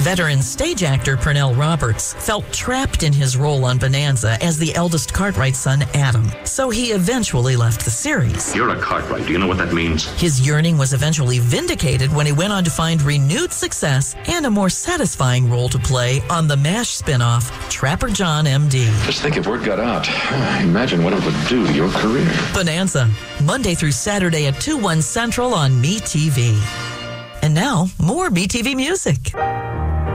Veteran stage actor Pernell Roberts felt trapped in his role on Bonanza as the eldest Cartwright son, Adam, so he eventually left the series. You're a Cartwright. Do you know what that means? His yearning was eventually vindicated when he went on to find renewed success and a more satisfying role to play on the MASH spinoff, Trapper John MD. Just think if word got out. Imagine what it would do to your career. Bonanza, Monday through Saturday at 2/1 Central on MeTV. And now, more MeTV music.